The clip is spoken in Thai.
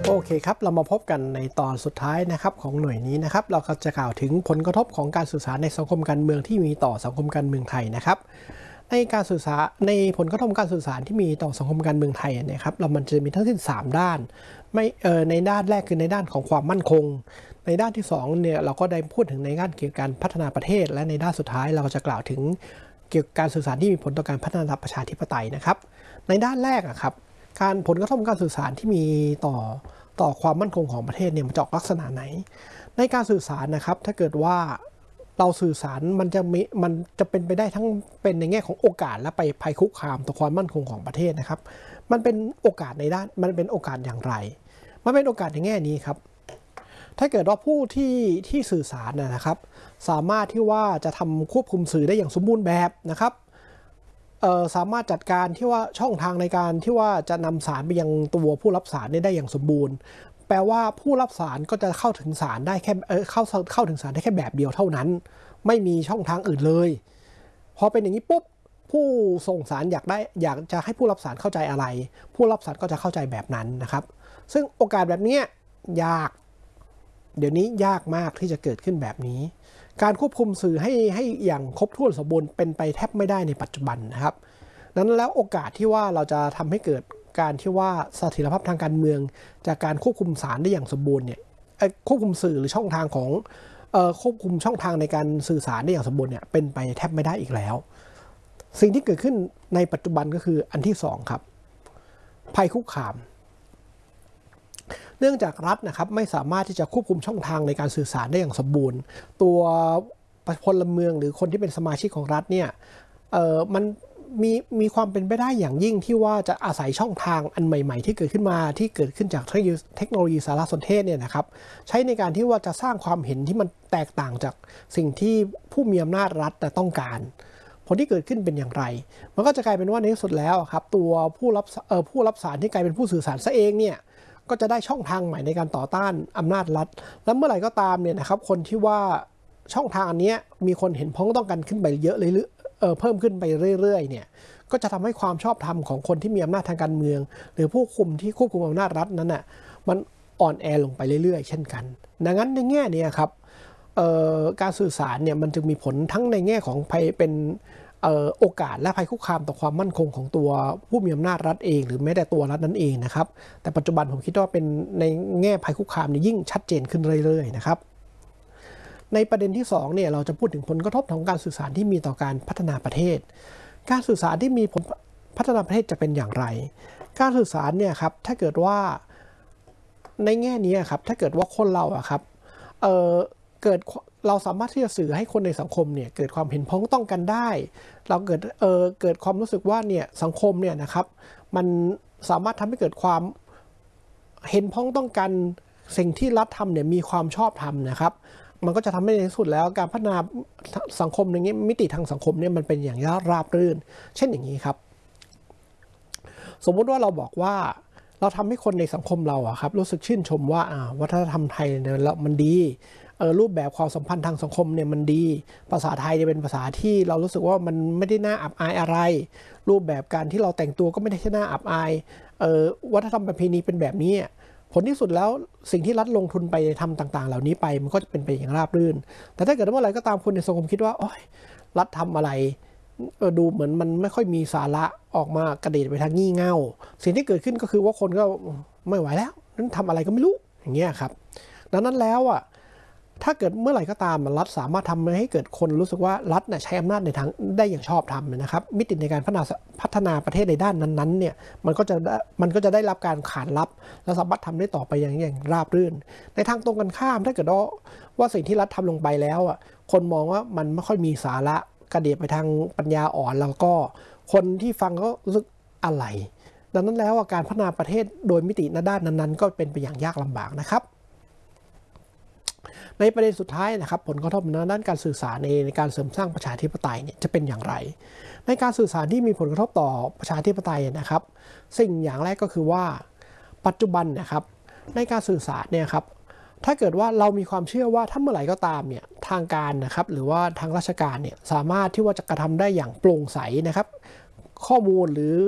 โอเคครับเรามาพบกันในตอนสุดท้ายนะครับของหน่วยนี้นะครับเราก็จะกล่าวถึงผลกระทบของการสื่อสารในสังคมการเมืองที่มีต่อสังคมการเมืองไทยนะครับในการสื่อสารในผลกระทบการสื่อสารที่มีต่อสังคมการเมืองไทยนะครับมันจะมีทั้งสิ้น3ด้านไม่ในด้านแรกคือในด้านของความมั่นคงในด้านที่2เนี่ยเราก็ได้พูดถึงในด้านเกี่ยวกับการพัฒนาประเทศและในด้านสุดท้ายเราก็จะกล่าวถึงเกี่ยวกับการสื่อสารที่มีผลต่อการพัฒนาประชาธิปไตยนะครับในด้านแรกครับการผลกระทบการสื่อสารที่มีต่อความมั่นคงของประเทศเนี่ยมันจะออกลักษณะไหนในการสื่อสารนะครับถ้าเกิดว่าเราสื่อสารมันจะเป็นไปได้ทั้งเป็นในแง่ของโอกาสและไปภัยคุกคามต่อความมั่นคงของประเทศนะครับมันเป็นโอกาสในด้านมันเป็นโอกาสอย่างไรมันเป็นโอกาสในแง่นี้ครับถ้าเกิดว่าผู้ที่สื่อสารนะครับสามารถที่ว่าจะทำควบคุมสื่อได้อย่างสมบูรณ์แบบนะครับสามารถจัดการที่ว่าช่องทางในการที่ว่าจะนำสารไปยังตัวผู้รับสารได้อย่างสมบูรณ์แปลว่าผู้รับสารก็จะเข้าถึงสารได้แค่เข้าถึงสารได้แค่แบบเดียวเท่านั้นไม่มีช่องทางอื่นเลยพอเป็นอย่างนี้ปุ๊บผู้ส่งสารอยากจะให้ผู้รับสารเข้าใจอะไรผู้รับสารก็จะเข้าใจแบบนั้นนะครับซึ่งโอกาสแบบนี้ยากเดี๋ยวนี้ยากมากที่จะเกิดขึ้นแบบนี้การควบคุมสื่อให้อย่างครบถ้วนสมบูรณ์เป็นไปแทบไม่ได้ในปัจจุบันนะครับนั้นแล้วโอกาสที่ว่าเราจะทำให้เกิดการที่ว่าเสถียรภาพทางการเมืองจากการควบคุมสารได้อย่างสมบูรณ์เนี่ยควบคุมสื่อหรือช่องทางของควบคุมช่องทางในการสื่อสารได้อย่างสมบูรณ์เนี่ยเป็นไปแทบไม่ได้อีกแล้วสิ่งที่เกิดขึ้นในปัจจุบันก็คืออันที่2ครับภัยคุกคามเนื่องจากรัฐนะครับไม่สามารถที่จะควบคุมช่องทางในการสื่อสารได้อย่างสมบูรณ์ตัวพลเมืองหรือคนที่เป็นสมาชิกของรัฐเนี่ยมันมีความเป็นไปได้อย่างยิ่งที่ว่าจะอาศัยช่องทางอันใหม่ๆที่เกิดขึ้นมาที่เกิดขึ้นจากเทคโนโลยีสารสนเทศเนี่ยนะครับใช้ในการที่ว่าจะสร้างความเห็นที่มันแตกต่างจากสิ่งที่ผู้มีอำนาจรัฐต้องการผลที่เกิดขึ้นเป็นอย่างไรมันก็จะกลายเป็นว่าในที่สุดแล้วครับตัวผู้รับสารที่กลายเป็นผู้สื่อสารซะเองเนี่ยก็จะได้ช่องทางใหม่ในการต่อต้านอำนาจรัฐและเมื่อไหร่ก็ตามเนี่ยนะครับคนที่ว่าช่องทางอันนี้มีคนเห็นพ้องต้องกันขึ้นไปเยอะเลยเพิ่มขึ้นไปเรื่อยๆเนี่ยก็จะทำให้ความชอบธรรมของคนที่มีอำนาจทางการเมืองหรือผู้คุมที่ควบคุมอำนาจรัฐนั้นน่ะมันอ่อนแอลงไปเรื่อยๆเช่นกันดังนั้นในแง่นี้ครับการสื่อสารเนี่ยมันจึงมีผลทั้งในแง่ของภัยเป็นโอกาสและภัยคุกคามต่อความมั่นคงของตัวผู้มีอำนาจรัฐเองหรือแม้แต่ตัวรัฐนั่นเองนะครับแต่ปัจจุบันผมคิดว่าเป็นในแง่ภัยคุกคามนี่ยิ่งชัดเจนขึ้นเรื่อยๆนะครับในประเด็นที่2เนี่ยเราจะพูดถึงผลกระทบของการสื่อสารที่มีต่อการพัฒนาประเทศการสื่อสารที่มีผลพัฒนาประเทศจะเป็นอย่างไรการสื่อสารเนี่ยครับถ้าเกิดว่าในแง่นี้ครับถ้าเกิดว่าคนเราครับเราสามารถที่จะสื่อให้คนในสังคมเนี่ยเกิดความเห็นพ้องต้องกันได้เราเกิดความรู้สึกว่าเนี่ยสังคมเนี่ยนะครับมันสามารถทำให้เกิดความเห็นพ้องต้องกันสิ่งที่รัฐทำเนี่ยมีความชอบธรรมนะครับมันก็จะทำให้ในที่สุดแล้วการพัฒนาสังคมในมิติทางสังคมเนี่ยมันเป็นอย่างราบรื่นเช่นอย่างนี้ครับสมมุติว่าเราบอกว่าเราทำให้คนในสังคมเราครับรู้สึกชื่นชมว่าวัฒนธรรมไทยเนี่ยมันดีรูปแบบความสัมพันธ์ทางสังคมเนี่ยมันดีภาษาไทยเนี่ยเป็นภาษาที่เรารู้สึกว่ามันไม่ได้น่าอับอายอะไรรูปแบบการที่เราแต่งตัวก็ไม่ได้น่าอับอายวัฒนธรรมประเพณีเป็นแบบนี้ผลที่สุดแล้วสิ่งที่รัฐลงทุนไปทำต่างๆเหล่านี้ไปมันก็จะเป็นไปอย่างราบรื่นแต่ถ้าเกิดว่าอะไรก็ตามคนในสังคมคิดว่าโอ๊ยรัฐทำอะไรดูเหมือนมันไม่ค่อยมีสาระออกมากระเด็นไปทางงี่เง่าสิ่งที่เกิดขึ้นก็คือว่าคนก็ไม่ไหวแล้วนั้นทำอะไรก็ไม่รู้อย่างเงี้ยครับดังนั้นแล้วถ้าเกิดเมื่อไหร่ก็ตามรัฐสามารถทำให้เกิดคนรู้สึกว่ารัฐใช้อำนาจในทางได้อย่างชอบธรรมนะครับมิติในการพัฒนาประเทศในด้านนั้นๆเนี่ยมันก็จะได้รับการขานรับและสามารถทำได้ต่อไปอย่างราบรื่นในทางตรงกันข้ามถ้าเกิดว่าสิ่งที่รัฐทำลงไปแล้วคนมองว่ามันไม่ค่อยมีสาระกระเดียดไปทางปัญญาอ่อนแล้วก็คนที่ฟังก็รู้สึกอะไรดังนั้นแล้วการพัฒนาประเทศโดยมิติในด้านนั้นๆก็เป็นไปอย่างยากลำบากนะครับในประเด็นสุดท้ายนะครับผลกระทบในด้านการสื่อสารในการเสริมสร้างประชาธิปไตยเนี่ยจะเป็นอย่างไรในการสื่อสารที่มีผลกระทบต่อประชาธิปไตยนะครับสิ่งอย่างแรกก็คือว่าปัจจุบันนะครับในการสื่อสารเนี่ยครับถ้าเกิดว่าเรามีความเชื่อว่าถ้าเมื่อไหร่ก็ตามเนี่ยทางการนะครับหรือว่าทางราชการเนี่ยสามารถที่ว่าจะกระทำได้อย่างโปร่งใสนะครับข้อมูลหรือ